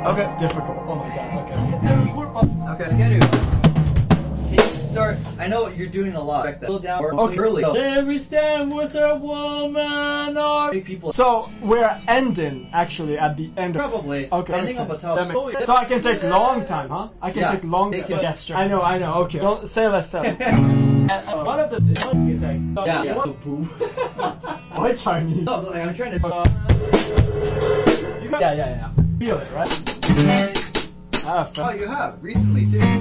Okay. Difficult. Oh my god. Okay. Okay, get it. Can you start? I know you're doing a lot. Slow down. Okay. Early. Here we stand with a woman or People. So we're ending actually at the end. Probably. Okay. Ending up Makes with sense. how. So I can take long time, huh? I can take long. Take it extra. I know. Okay. Don't say less stuff. One of the is like Yeah. Boo. Why Chinese? No, like, I'm trying to. Yeah. Feel it, right? I have fun. Oh, you have recently too.